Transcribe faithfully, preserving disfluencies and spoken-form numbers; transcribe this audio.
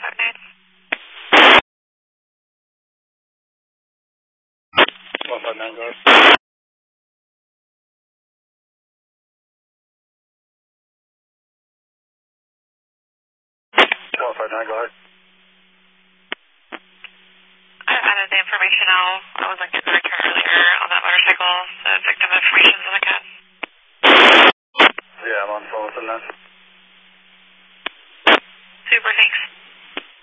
five nine. one five nine, go ahead. one five nine, go ahead. I added the information out. I was looking at the return earlier on that motorcycle. The victim information is in the cab. Yeah, I'm on phone with them then.